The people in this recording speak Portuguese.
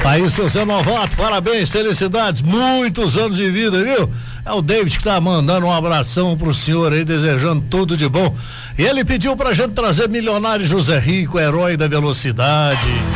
Aí, seu Zé Novato, parabéns, felicidades, muitos anos de vida, viu? É o David que tá mandando um abração pro senhor aí, desejando tudo de bom. E ele pediu pra gente trazer Milionário José Rico, herói da velocidade.